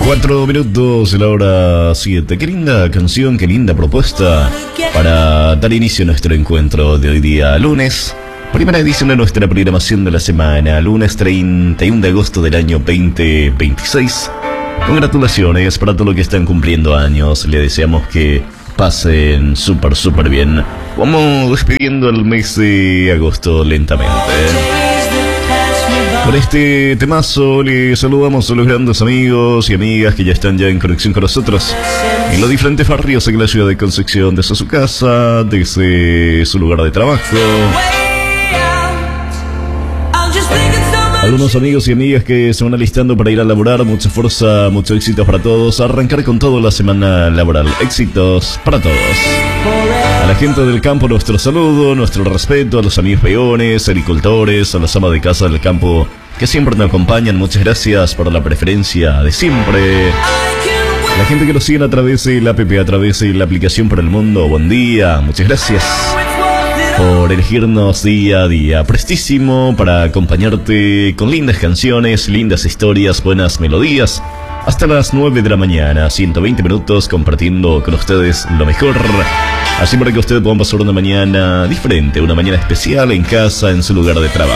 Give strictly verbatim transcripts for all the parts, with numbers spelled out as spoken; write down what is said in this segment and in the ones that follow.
Cuatro minutos, la hora siete. Qué linda canción, qué linda propuesta para dar inicio a nuestro encuentro de hoy día, lunes. Primera edición de nuestra programación de la semana, lunes treinta y uno de agosto del año veinte veintiséis. Congratulaciones para todos los que están cumpliendo años. Le deseamos que pasen súper, súper bien. Vamos despidiendo el mes de agosto lentamente. Con este temazo le saludamos a los grandes amigos y amigas que ya están ya en conexión con nosotros en los diferentes barrios de la ciudad de Concepción, desde su casa, desde su lugar de trabajo. Algunos amigos y amigas que se van alistando para ir a laborar, mucha fuerza, mucho éxito para todos. Arrancar con todo la semana laboral, éxitos para todos. A la gente del campo nuestro saludo, nuestro respeto, a los amigos peones, agricultores, a las amas de casa del campo que siempre nos acompañan, muchas gracias por la preferencia de siempre. A la gente que nos sigue a través de la app, a través de la aplicación para el mundo, buen día, muchas gracias por elegirnos día a día. Prestísimo para acompañarte con lindas canciones, lindas historias, buenas melodías. Hasta las nueve de la mañana, ciento veinte minutos compartiendo con ustedes lo mejor. Así para que ustedes puedan pasar una mañana diferente, una mañana especial en casa, en su lugar de trabajo.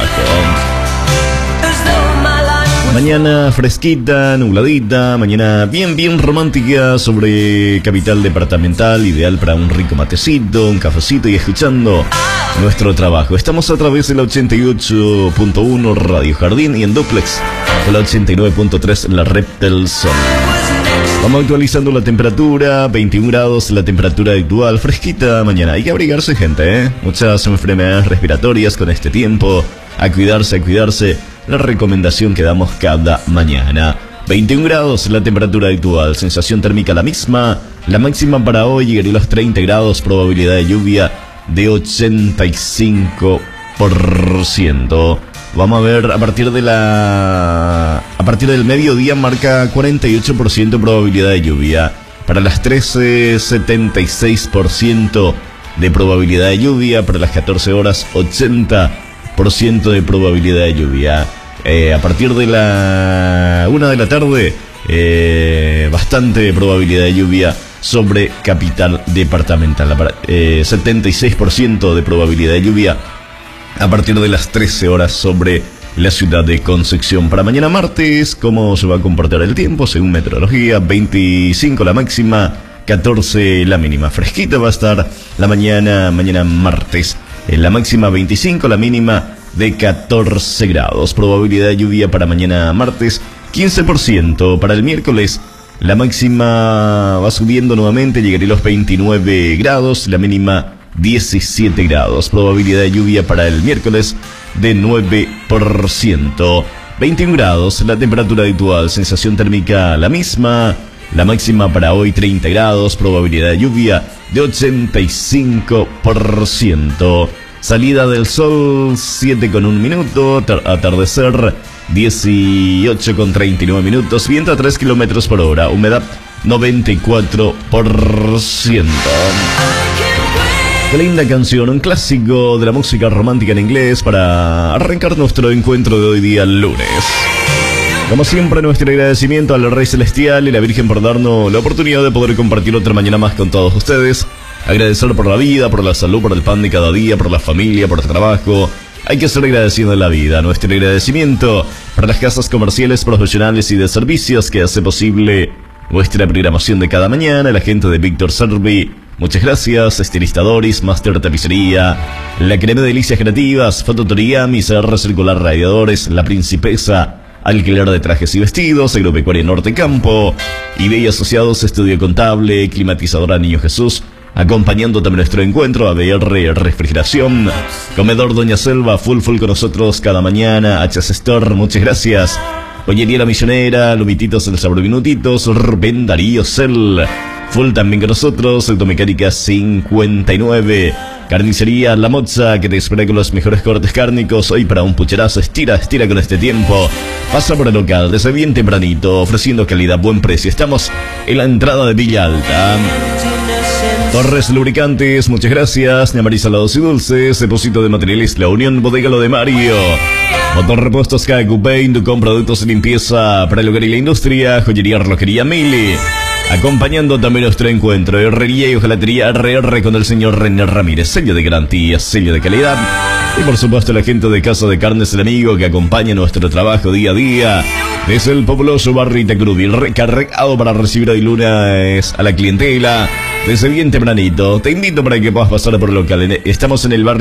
Mañana fresquita, nubladita, mañana bien, bien romántica sobre capital departamental, ideal para un rico matecito, un cafecito y escuchando nuestro trabajo. Estamos a través de la ochenta y ocho punto uno Radio Jardín y en duplex con la ochenta y nueve punto tres la red del Sol. Vamos actualizando la temperatura, veintiún grados la temperatura actual, fresquita mañana. Hay que abrigarse, gente, ¿eh? Muchas enfermedades respiratorias con este tiempo. A cuidarse, a cuidarse. La recomendación que damos cada mañana. veintiún grados la temperatura actual, sensación térmica la misma. La máxima para hoy llegaría a los treinta grados, probabilidad de lluvia de ochenta y cinco por ciento. Vamos a ver, a partir de la... A partir del mediodía marca cuarenta y ocho por ciento probabilidad de lluvia. Para las trece, setenta y seis por ciento de probabilidad de lluvia. Para las catorce horas, ochenta por ciento de probabilidad de lluvia. Eh, a partir de la una de la tarde, eh, bastante probabilidad de lluvia sobre capital departamental. Eh, setenta y seis por ciento de probabilidad de lluvia a partir de las trece horas sobre la ciudad de Concepción. Para mañana martes, ¿cómo se va a comportar el tiempo? Según meteorología, veinticinco la máxima, catorce la mínima. Fresquita va a estar la mañana, mañana martes. En la máxima veinticinco, la mínima de catorce grados. Probabilidad de lluvia para mañana martes, quince por ciento. Para el miércoles, la máxima va subiendo nuevamente, llegaría a los veintinueve grados, la mínima diecisiete grados. Probabilidad de lluvia para el miércoles de nueve por ciento. veintiún grados la temperatura habitual, sensación térmica la misma. La máxima para hoy treinta grados, probabilidad de lluvia de ochenta y cinco por ciento. Salida del sol siete con un minuto, atardecer dieciocho con treinta y nueve minutos, viento a tres kilómetros por hora, humedad noventa y cuatro por ciento. Qué linda canción, un clásico de la música romántica en inglés para arrancar nuestro encuentro de hoy día lunes. Como siempre, nuestro agradecimiento al Rey Celestial y la Virgen por darnos la oportunidad de poder compartir otra mañana más con todos ustedes. Agradecer por la vida, por la salud, por el pan de cada día, por la familia, por el trabajo. Hay que ser agradecido de la vida. Nuestro agradecimiento para las casas comerciales, profesionales y de servicios que hace posible nuestra programación de cada mañana. La gente de Víctor Servi, muchas gracias. Estilista Doris, Master Tapicería, la Crema de Delicias Creativas, Fototorigami, C R Circular Radiadores, La Principesa, alquiler de trajes y vestidos, Agropecuaria Norte Campo, I B I Asociados, Estudio Contable, Climatizadora Niño Jesús, acompañando también nuestro encuentro, A B R Refrigeración, Comedor Doña Selva, full full con nosotros cada mañana, H S Store, muchas gracias. Joyería La Misionera, Lumititos El Sabor Minutitos, Rubén Darío Cel, full también con nosotros, Automecánica cincuenta y nueve, Carnicería La Moza, que te espera con los mejores cortes cárnicos. Hoy para un pucherazo, estira, estira con este tiempo. Pasa por el local desde bien tempranito, ofreciendo calidad, buen precio. Estamos en la entrada de Villa Alta. Torres Lubricantes, muchas gracias. Ñamari Salados y Dulces, Depósito de Materiales La Unión, Bodega Lo de Mario. Motor Repuestos Kaku Paint, con productos de limpieza para el hogar y la industria. Joyería Relojería Mili. Acompañando también nuestro encuentro, herrería y hojalatería R R con el señor René Ramírez, sello de garantía, sello de calidad. Y por supuesto la gente de Casa de Carnes El Amigo, que acompaña nuestro trabajo día a día. Desde el populoso barrio Itacruz, recargado para recibir hoy lunes a la clientela. Desde bien tempranito, te invito para que puedas pasar por el local. Estamos en el barrio